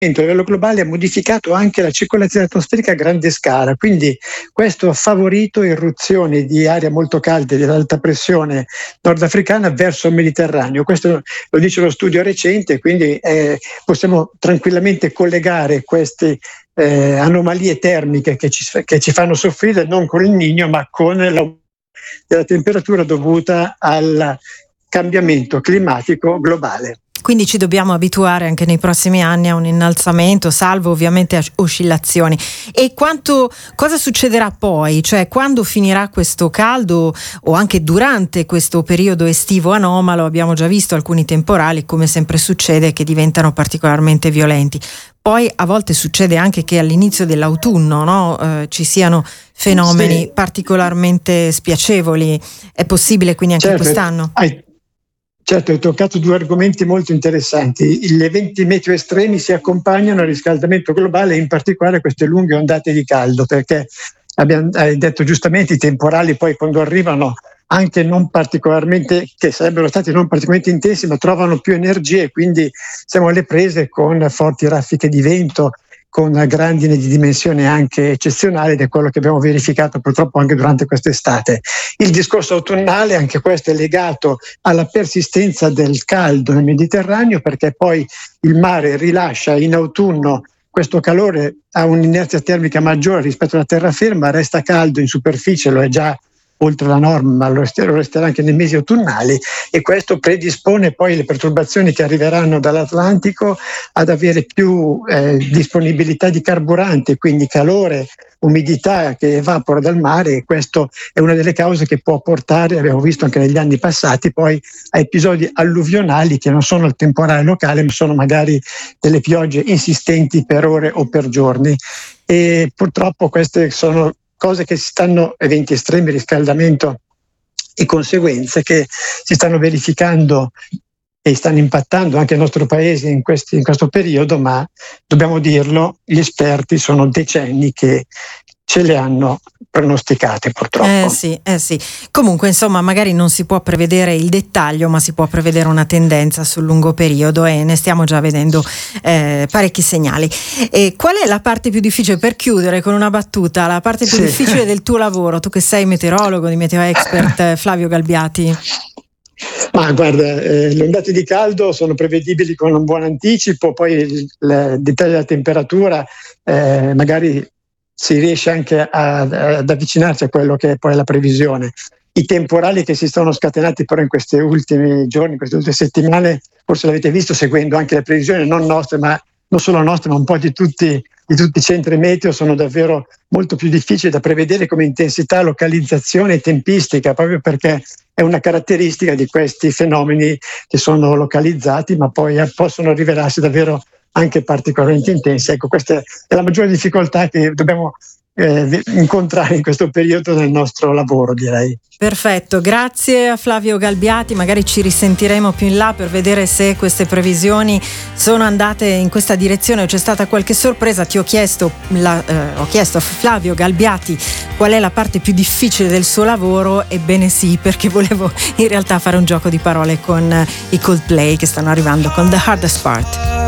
a livello globale ha modificato anche la circolazione atmosferica a grande scala, quindi questo ha favorito irruzioni di aria molto calda di alta pressione nordafricana verso il Mediterraneo. Questo lo dice uno studio recente, quindi possiamo tranquillamente collegare queste anomalie termiche che ci fanno soffrire non con il Niño ma con l'aumento della temperatura dovuta al cambiamento climatico globale. Quindi ci dobbiamo abituare anche nei prossimi anni a un innalzamento, salvo ovviamente oscillazioni. E cosa succederà poi? Cioè, quando finirà questo caldo o anche durante questo periodo estivo anomalo? Abbiamo già visto alcuni temporali, come sempre succede, che diventano particolarmente violenti. Poi a volte succede anche che all'inizio dell'autunno, no? Ci siano fenomeni particolarmente spiacevoli. È possibile quindi anche quest'anno? Certo, hai toccato due argomenti molto interessanti. Gli eventi meteo estremi si accompagnano al riscaldamento globale, in particolare queste lunghe ondate di caldo, perché hai detto giustamente, i temporali poi quando arrivano, anche non particolarmente, che sarebbero stati non particolarmente intensi, ma trovano più energie, quindi siamo alle prese con forti raffiche di vento, con grandine di dimensione anche eccezionali, ed è quello che abbiamo verificato purtroppo anche durante quest'estate. Il discorso autunnale, anche questo è legato alla persistenza del caldo nel Mediterraneo, perché poi il mare rilascia in autunno questo calore, ha un'inerzia termica maggiore rispetto alla terraferma, resta caldo in superficie, lo è già oltre la norma, ma lo resterà anche nei mesi autunnali, e questo predispone poi le perturbazioni che arriveranno dall'Atlantico ad avere più disponibilità di carburante, quindi calore, umidità che evapora dal mare, e questo è una delle cause che può portare, abbiamo visto anche negli anni passati, poi a episodi alluvionali che non sono il temporale locale, ma sono magari delle piogge insistenti per ore o per giorni. E purtroppo queste sono cose che eventi estremi, riscaldamento e conseguenze che si stanno verificando e stanno impattando anche il nostro paese in questo periodo, ma dobbiamo dirlo, gli esperti sono decenni che ce le hanno pronosticate, purtroppo. Sì. Comunque, insomma, magari non si può prevedere il dettaglio, ma si può prevedere una tendenza sul lungo periodo, e ne stiamo già vedendo parecchi segnali. E qual è la parte più difficile, per chiudere con una battuta, la parte più difficile del tuo lavoro? Tu che sei meteorologo, di Meteo Expert, Flavio Galbiati. Ma guarda, le ondate di caldo sono prevedibili con un buon anticipo, poi il dettaglio della temperatura magari si riesce anche ad avvicinarsi a quello che è poi la previsione. I temporali che si sono scatenati però in questi ultimi giorni, in queste ultime settimane, forse l'avete visto seguendo anche le previsioni non nostre, ma non solo nostre, ma un po' di tutti i centri meteo, sono davvero molto più difficili da prevedere come intensità, localizzazione e tempistica, proprio perché è una caratteristica di questi fenomeni che sono localizzati, ma poi possono rivelarsi davvero anche particolarmente intensi. Ecco, questa è la maggiore difficoltà che dobbiamo incontrare in questo periodo del nostro lavoro, direi. Perfetto, grazie a Flavio Galbiati, magari ci risentiremo più in là per vedere se queste previsioni sono andate in questa direzione o c'è stata qualche sorpresa. Ho chiesto a Flavio Galbiati qual è la parte più difficile del suo lavoro. Ebbene sì, perché volevo in realtà fare un gioco di parole con i Coldplay che stanno arrivando con The Hardest Part.